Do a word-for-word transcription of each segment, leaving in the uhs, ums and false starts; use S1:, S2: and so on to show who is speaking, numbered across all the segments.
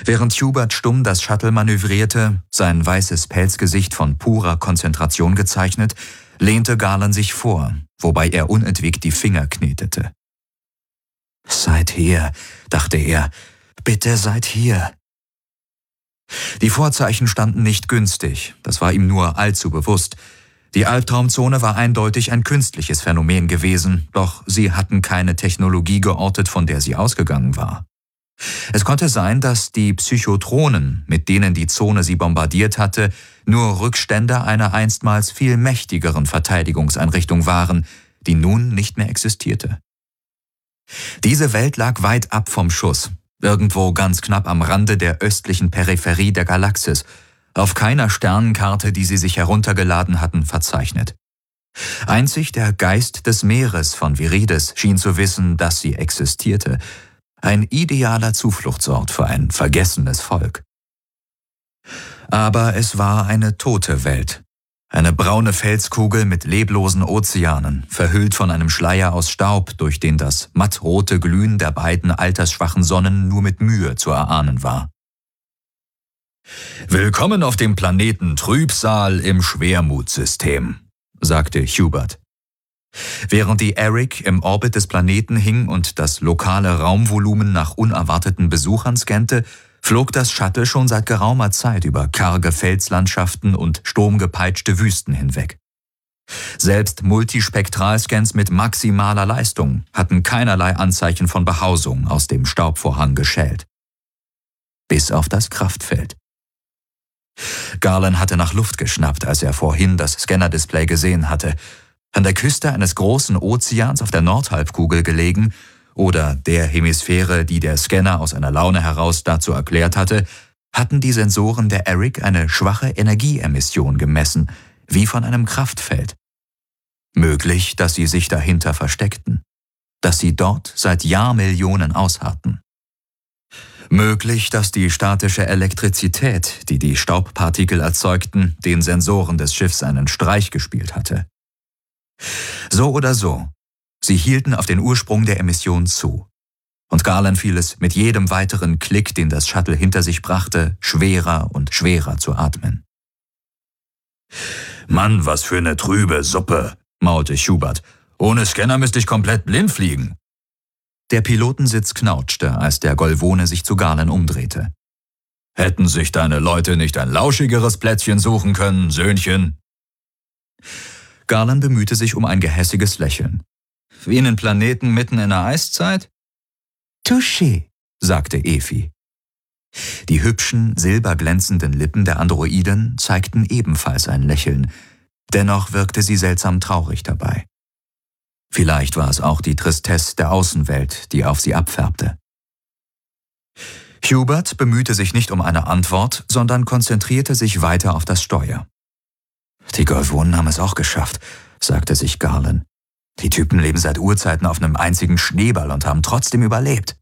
S1: Während Hubert stumm das Shuttle manövrierte, sein weißes Pelzgesicht von purer Konzentration gezeichnet, lehnte Garland sich vor, wobei er unentwegt die Finger knetete. »Seid hier«, dachte er, »bitte seid hier.« Die Vorzeichen standen nicht günstig, das war ihm nur allzu bewusst. Die Albtraumzone war eindeutig ein künstliches Phänomen gewesen, doch sie hatten keine Technologie geortet, von der sie ausgegangen war. Es konnte sein, dass die Psychotronen, mit denen die Zone sie bombardiert hatte, nur Rückstände einer einstmals viel mächtigeren Verteidigungseinrichtung waren, die nun nicht mehr existierte. Diese Welt lag weit ab vom Schuss, irgendwo ganz knapp am Rande der östlichen Peripherie der Galaxis, auf keiner Sternenkarte, die sie sich heruntergeladen hatten, verzeichnet. Einzig der Geist des Meeres von Virides schien zu wissen, dass sie existierte. Ein idealer Zufluchtsort für ein vergessenes Volk. Aber es war eine tote Welt. Eine braune Felskugel mit leblosen Ozeanen, verhüllt von einem Schleier aus Staub, durch den das mattrote Glühen der beiden altersschwachen Sonnen nur mit Mühe zu erahnen war. »Willkommen auf dem Planeten Trübsal im Schwermutsystem«, sagte Hubert. Während die Eric im Orbit des Planeten hing und das lokale Raumvolumen nach unerwarteten Besuchern scannte, flog das Shuttle schon seit geraumer Zeit über karge Felslandschaften und sturmgepeitschte Wüsten hinweg. Selbst Multispektralscans mit maximaler Leistung hatten keinerlei Anzeichen von Behausung aus dem Staubvorhang geschält. Bis auf das Kraftfeld. Garland hatte nach Luft geschnappt, als er vorhin das Scanner-Display gesehen hatte. An der Küste eines großen Ozeans auf der Nordhalbkugel gelegen, oder der Hemisphäre, die der Scanner aus einer Laune heraus dazu erklärt hatte, hatten die Sensoren der Eric eine schwache Energieemission gemessen, wie von einem Kraftfeld. Möglich, dass sie sich dahinter versteckten, dass sie dort seit Jahrmillionen ausharrten. Möglich, dass die statische Elektrizität, die die Staubpartikel erzeugten, den Sensoren des Schiffs einen Streich gespielt hatte. So oder so, sie hielten auf den Ursprung der Emission zu. Und Garland fiel es mit jedem weiteren Klick, den das Shuttle hinter sich brachte, schwerer und schwerer zu atmen. »Mann, was für eine trübe Suppe«, maulte Hubert. »Ohne Scanner müsste ich komplett blind fliegen.« Der Pilotensitz knauschte, als der Golvone sich zu Garland umdrehte. »Hätten sich deine Leute nicht ein lauschigeres Plätzchen suchen können, Söhnchen?« Garland bemühte sich um ein gehässiges Lächeln. »Wie einen Planeten mitten in der Eiszeit?« »Touché«, sagte Efi. Die hübschen, silberglänzenden Lippen der Androiden zeigten ebenfalls ein Lächeln, dennoch wirkte sie seltsam traurig dabei. Vielleicht war es auch die Tristesse der Außenwelt, die auf sie abfärbte. Hubert bemühte sich nicht um eine Antwort, sondern konzentrierte sich weiter auf das Steuer. »Die Golvonen haben es auch geschafft«, sagte sich Garland. »Die Typen leben seit Urzeiten auf einem einzigen Schneeball und haben trotzdem überlebt.«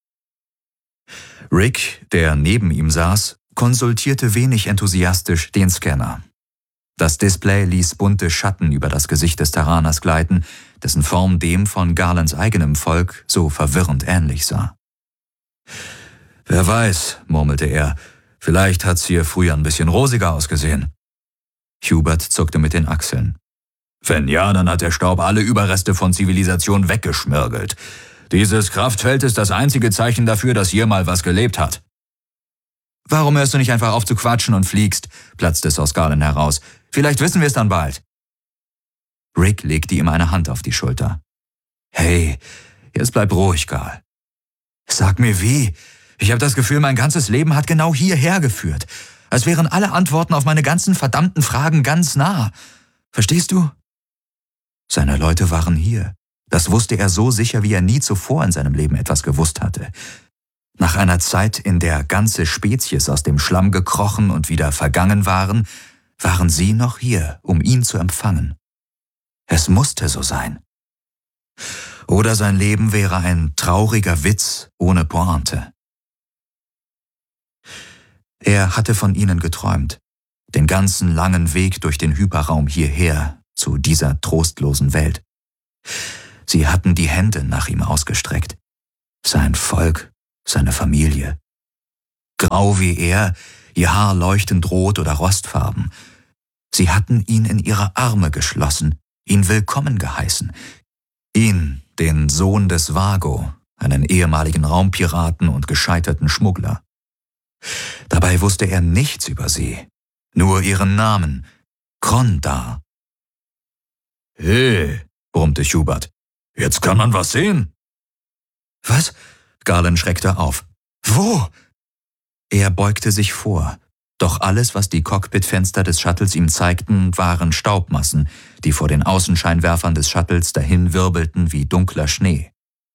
S1: Rick, der neben ihm saß, konsultierte wenig enthusiastisch den Scanner. Das Display ließ bunte Schatten über das Gesicht des Terraners gleiten, dessen Form dem von Garlands eigenem Volk so verwirrend ähnlich sah. »Wer weiß«, murmelte er, »vielleicht hat's hier früher ein bisschen rosiger ausgesehen.« Hubert zuckte mit den Achseln. »Wenn ja, dann hat der Staub alle Überreste von Zivilisation weggeschmirgelt. Dieses Kraftfeld ist das einzige Zeichen dafür, dass hier mal was gelebt hat.« »Warum hörst du nicht einfach auf zu quatschen und fliegst?«, platzte es aus Garland heraus. »Vielleicht wissen wir es dann bald.« Rick legte ihm eine Hand auf die Schulter. »Hey, jetzt bleib ruhig, Gal. Sag mir wie. Ich habe das Gefühl, mein ganzes Leben hat genau hierher geführt. Als wären alle Antworten auf meine ganzen verdammten Fragen ganz nah. Verstehst du?« Seine Leute waren hier. Das wusste er so sicher, wie er nie zuvor in seinem Leben etwas gewusst hatte. Nach einer Zeit, in der ganze Spezies aus dem Schlamm gekrochen und wieder vergangen waren, waren sie noch hier, um ihn zu empfangen. Es musste so sein. Oder sein Leben wäre ein trauriger Witz ohne Pointe. Er hatte von ihnen geträumt, den ganzen langen Weg durch den Hyperraum hierher, zu dieser trostlosen Welt. Sie hatten die Hände nach ihm ausgestreckt. Sein Volk, seine Familie. Grau wie er, ihr Haar leuchtend rot oder rostfarben. Sie hatten ihn in ihre Arme geschlossen, ihn willkommen geheißen. Ihn, den Sohn des Vago, einen ehemaligen Raumpiraten und gescheiterten Schmuggler. Dabei wusste er nichts über sie, nur ihren Namen, Krondar. »Hey«, brummte Hubert, »jetzt kann man was sehen.« »Was?« Garland schreckte auf. »Wo?« Er beugte sich vor, doch alles, was die Cockpitfenster des Shuttles ihm zeigten, waren Staubmassen, die vor den Außenscheinwerfern des Shuttles dahin wirbelten wie dunkler Schnee.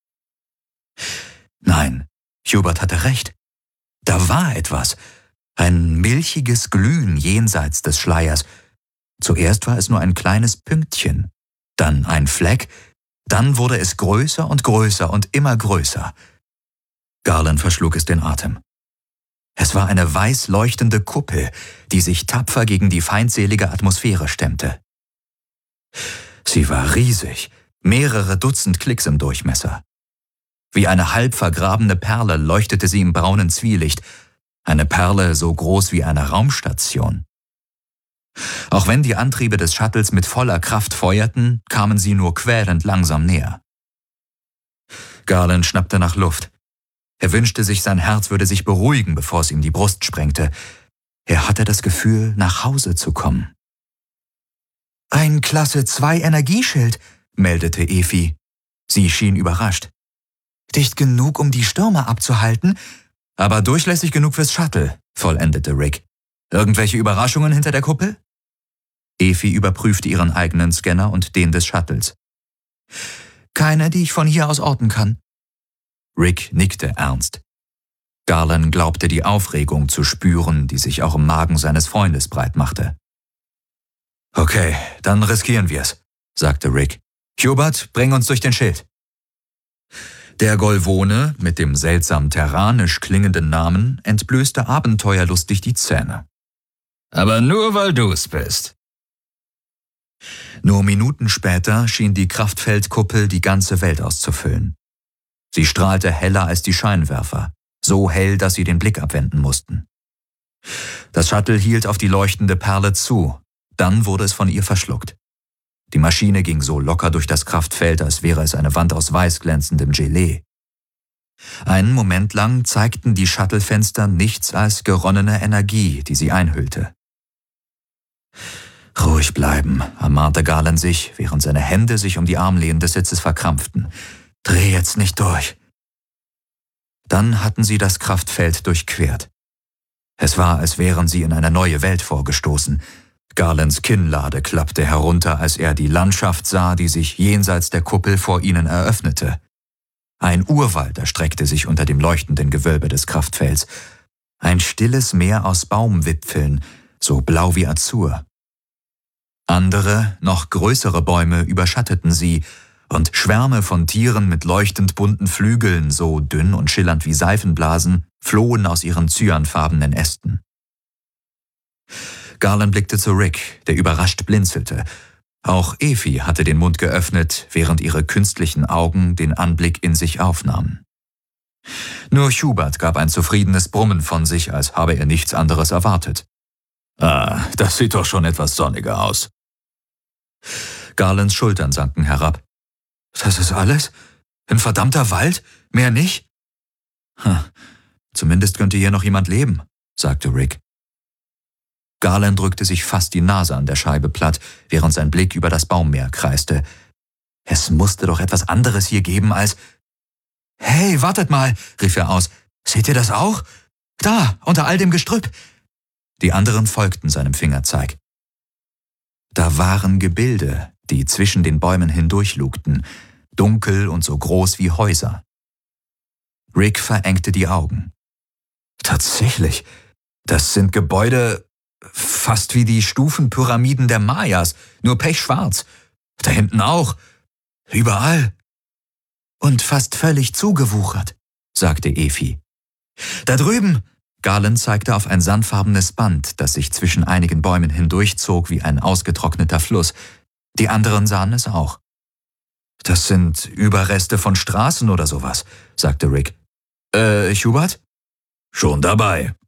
S1: Nein, Hubert hatte recht. Da war etwas, ein milchiges Glühen jenseits des Schleiers. Zuerst war es nur ein kleines Pünktchen, dann ein Fleck, dann wurde es größer und größer und immer größer. Garland verschlug es den Atem. Es war eine weiß leuchtende Kuppel, die sich tapfer gegen die feindselige Atmosphäre stemmte. Sie war riesig, mehrere Dutzend Klicks im Durchmesser. Wie eine halb vergrabene Perle leuchtete sie im braunen Zwielicht, eine Perle so groß wie eine Raumstation. Auch wenn die Antriebe des Shuttles mit voller Kraft feuerten, kamen sie nur quälend langsam näher. Garland schnappte nach Luft. Er wünschte sich, sein Herz würde sich beruhigen, bevor es ihm die Brust sprengte. Er hatte das Gefühl, nach Hause zu kommen. »Ein Klasse zwei Energieschild«, meldete Efi. Sie schien überrascht. »Dicht genug, um die Stürme abzuhalten, aber durchlässig genug fürs Shuttle«, vollendete Rick. »Irgendwelche Überraschungen hinter der Kuppel?« Efi überprüfte ihren eigenen Scanner und den des Shuttles. »Keine, die ich von hier aus orten kann.« Rick nickte ernst. Garland glaubte die Aufregung zu spüren, die sich auch im Magen seines Freundes breitmachte. »Okay, dann riskieren wir's«, sagte Rick. »Hubert, bring uns durch den Schild.« Der Golvone, mit dem seltsam terranisch klingenden Namen, entblößte abenteuerlustig die Zähne. »Aber nur, weil du's bist.« Nur Minuten später schien die Kraftfeldkuppel die ganze Welt auszufüllen. Sie strahlte heller als die Scheinwerfer, so hell, dass sie den Blick abwenden mussten. Das Shuttle hielt auf die leuchtende Perle zu, dann wurde es von ihr verschluckt. Die Maschine ging so locker durch das Kraftfeld, als wäre es eine Wand aus weiß glänzendem Gelee. Einen Moment lang zeigten die Shuttlefenster nichts als geronnene Energie, die sie einhüllte. »Ruhig bleiben«, ermahnte Garland sich, während seine Hände sich um die Armlehnen des Sitzes verkrampften. »Dreh jetzt nicht durch.« Dann hatten sie das Kraftfeld durchquert. Es war, als wären sie in eine neue Welt vorgestoßen. Garlands Kinnlade klappte herunter, als er die Landschaft sah, die sich jenseits der Kuppel vor ihnen eröffnete. Ein Urwald erstreckte sich unter dem leuchtenden Gewölbe des Kraftfelds. Ein stilles Meer aus Baumwipfeln, so blau wie Azur. Andere, noch größere Bäume überschatteten sie, und Schwärme von Tieren mit leuchtend bunten Flügeln, so dünn und schillernd wie Seifenblasen, flohen aus ihren cyanfarbenen Ästen. Garland blickte zu Rick, der überrascht blinzelte. Auch Efi hatte den Mund geöffnet, während ihre künstlichen Augen den Anblick in sich aufnahmen. Nur Hubert gab ein zufriedenes Brummen von sich, als habe er nichts anderes erwartet. »Ah, das sieht doch schon etwas sonniger aus.« Garlands Schultern sanken herab. »Das ist alles? Ein verdammter Wald? Mehr nicht?« »Hm, zumindest könnte hier noch jemand leben«, sagte Rick. Garland drückte sich fast die Nase an der Scheibe platt, während sein Blick über das Baummeer kreiste. Es musste doch etwas anderes hier geben als... »Hey, wartet mal«, rief er aus. »Seht ihr das auch? Da, unter all dem Gestrüpp.« Die anderen folgten seinem Fingerzeig. Da waren Gebilde, die zwischen den Bäumen hindurchlugten, dunkel und so groß wie Häuser. Rick verengte die Augen. Tatsächlich, das sind Gebäude fast wie die Stufenpyramiden der Mayas, nur pechschwarz. Da hinten auch. Überall. Und fast völlig zugewuchert, sagte Efi. Da drüben! Garland zeigte auf ein sandfarbenes Band, das sich zwischen einigen Bäumen hindurchzog wie ein ausgetrockneter Fluss. Die anderen sahen es auch. »Das sind Überreste von Straßen oder sowas«, sagte Rick. »Äh, Hubert?« Schon dabei.